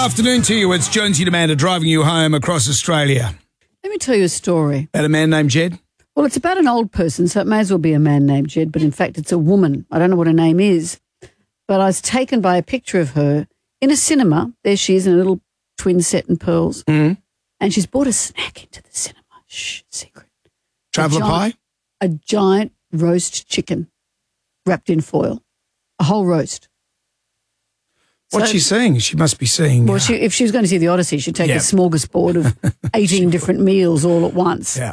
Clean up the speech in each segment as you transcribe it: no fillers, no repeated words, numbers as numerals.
afternoon to you. It's Jonesy and Amanda driving you home across Australia. Let me tell you a story. About a man named Jed? Well, it's about an old person, so it may as well be a man named Jed, but in fact it's a woman. I don't know what her name is, but I was taken by a picture of her in a cinema. There she is in a little twin set and pearls. Mm. And she's brought a snack into the cinema. Shh, secret. Traveller pie? A giant roast chicken wrapped in foil. A whole roast. What's she seeing? She must be seeing... Well, if she was going to see the Odyssey, she'd take a smorgasbord of 18 different meals all at once. Yeah.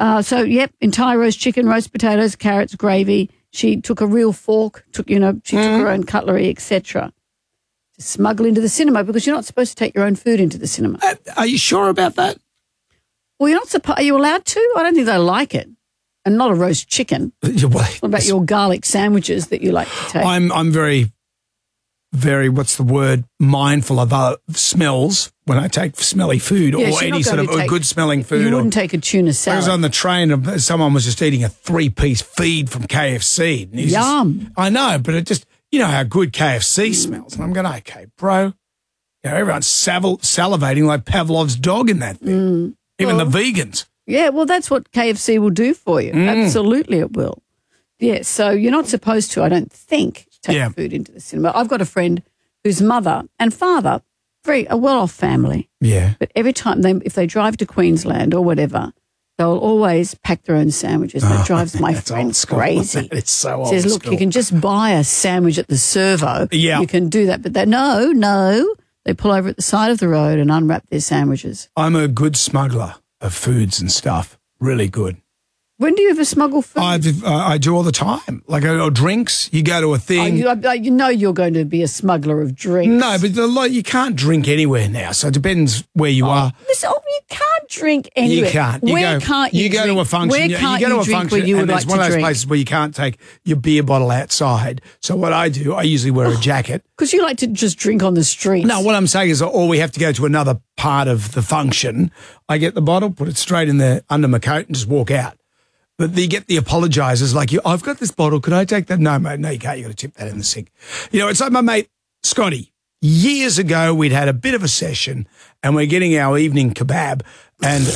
Entire roast chicken, roast potatoes, carrots, gravy. She took a real fork, took her own cutlery, etc. to smuggle into the cinema because you're not supposed to take your own food into the cinema. Are you sure about that? Well, you're not supposed. Are you allowed to? I don't think they like it. And not a roast chicken. What about your garlic sandwiches that you like to take? I'm very, very, what's the word, mindful of smells when I take smelly food or any sort of good-smelling food. You wouldn't take a tuna salad. I was on the train and someone was just eating a 3-piece feed from KFC. And Yum. I know, but it just, you know how good KFC smells. And I'm going, okay, bro. You know, everyone's salivating like Pavlov's dog in that thing. Even the vegans. Yeah, well, that's what KFC will do for you. Absolutely it will. Yeah, so you're not supposed to, I don't think, take food into the cinema. I've got a friend whose mother and father, a well-off family. Yeah. But every time if they drive to Queensland or whatever, they'll always pack their own sandwiches. That drives my friends crazy. It's so old Says, look, you can just buy a sandwich at the servo. Yeah. You can do that. But no. They pull over at the side of the road and unwrap their sandwiches. I'm a good smuggler of foods and stuff. Really good. When do you ever smuggle food? I do all the time. Like drinks, you go to a thing. You know you're going to be a smuggler of drinks. No, but you can't drink anywhere now, so it depends where you are. Listen, you can't drink anywhere. You can't. You go to a function. Where can't you drink where you would like to drink? It's one of those places where you can't take your beer bottle outside. So what I do, I usually wear a jacket. Because you like to just drink on the streets. No, what I'm saying is, or we have to go to another part of the function, I get the bottle, put it straight in there under my coat and just walk out. But you get the apologisers like, I've got this bottle, could I take that? No, mate, no, you can't. You've got to tip that in the sink. You know, it's like my mate Scotty. Years ago, we'd had a bit of a session and we're getting our evening kebab and,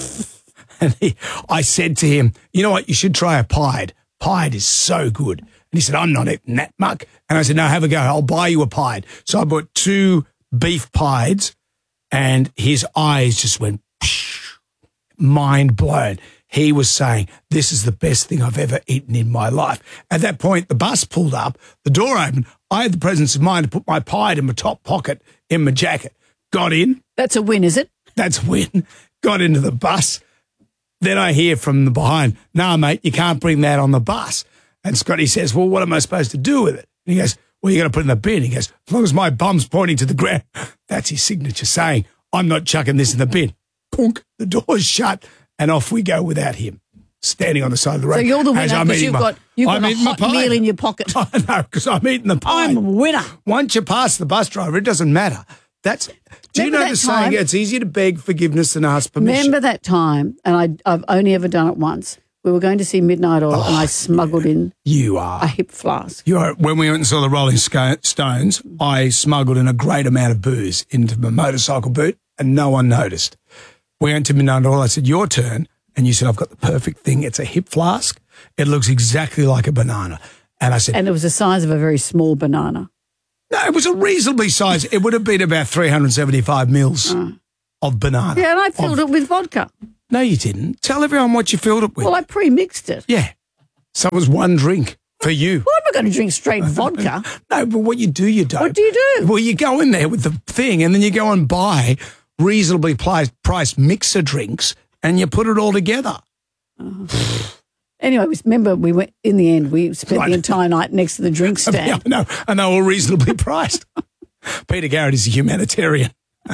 I said to him, you know what, you should try a pied. Pied is so good. And he said, I'm not eating that muck. And I said, no, have a go. I'll buy you a pied. So I bought 2 beef pieds and his eyes just went mind blown. He was saying, this is the best thing I've ever eaten in my life. At that point, the bus pulled up, the door opened. I had the presence of mind to put my pied in my top pocket in my jacket. Got in. That's a win, is it? That's a win. Got into the bus. Then I hear from the behind, no, mate, you can't bring that on the bus. And Scotty says, well, what am I supposed to do with it? And he goes, well, you got to put it in the bin. He goes, as long as my bum's pointing to the ground. That's his signature saying, I'm not chucking this in the bin. Punk, the door's shut. And off we go without him, standing on the side of the road. So you're the winner because you've got a hot meal in your pocket. I know, because I'm eating the pie. I'm a winner. Once you pass the bus driver, it doesn't matter. Do you know the saying, it's easier to beg forgiveness than ask permission? Remember that time, and I've only ever done it once. We were going to see Midnight Oil and I smuggled in a hip flask. When we went and saw the Rolling Stones, I smuggled in a great amount of booze into my motorcycle boot and no one noticed. We went to Midnight Oil. I said, your turn. And you said, I've got the perfect thing. It's a hip flask. It looks exactly like a banana. And I said... And it was the size of a very small banana. No, it was a reasonably sized... It would have been about 375 mils of banana. Yeah, and I filled it with vodka. No, you didn't. Tell everyone what you filled it with. Well, I pre-mixed it. Yeah. So it was one drink for you. Well, I'm not going to drink straight vodka. No, but what you do, you don't. What do you do? Well, you go in there with the thing and then you go and buy reasonably priced mixer drinks and you put it all together. Anyway, remember we went, in the end, we spent the entire night next to the drink stand. I know, and they were reasonably priced. Peter Garrett is a humanitarian.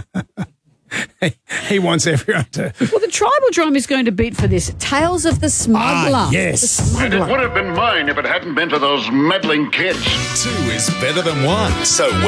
He wants everyone to... Well, the tribal drum is going to beat for this. Tales of the Smuggler. Ah, yes. And it would have been mine if it hadn't been to those meddling kids. 2 is better than 1. So